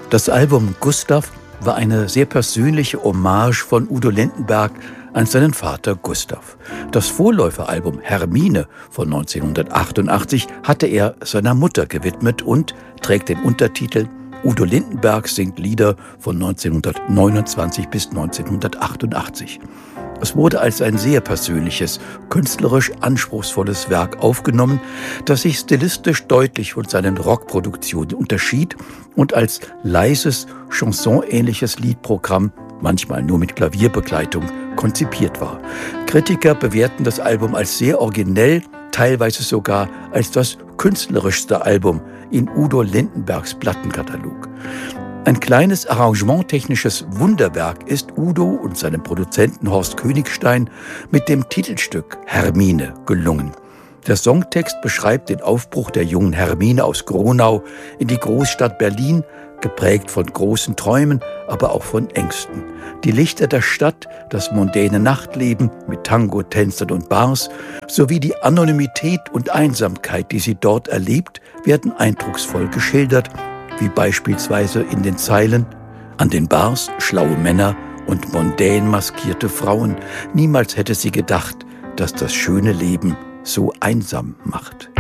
Das Album Gustav war eine sehr persönliche Hommage von Udo Lindenberg an seinen Vater Gustav. Das Vorläuferalbum Hermine von 1988 hatte er seiner Mutter gewidmet und trägt den Untertitel Udo Lindenberg singt Lieder von 1929 bis 1988. Es wurde als ein sehr persönliches, künstlerisch anspruchsvolles Werk aufgenommen, das sich stilistisch deutlich von seinen Rockproduktionen unterschied und als leises, chansonähnliches Liedprogramm, manchmal nur mit Klavierbegleitung, konzipiert war. Kritiker bewerten das Album als sehr originell, teilweise sogar als das künstlerischste Album in Udo Lindenbergs Plattenkatalog. Ein kleines arrangementtechnisches Wunderwerk ist Udo und seinem Produzenten Horst Königstein mit dem Titelstück Hermine gelungen. Der Songtext beschreibt den Aufbruch der jungen Hermine aus Gronau in die Großstadt Berlin, geprägt von großen Träumen, aber auch von Ängsten. Die Lichter der Stadt, das mondäne Nachtleben mit Tango, Tänzern und Bars sowie die Anonymität und Einsamkeit, die sie dort erlebt, werden eindrucksvoll geschildert, wie beispielsweise in den Zeilen: An den Bars schlaue Männer und mondän maskierte Frauen. Niemals hätte sie gedacht, dass das schöne Leben so einsam macht.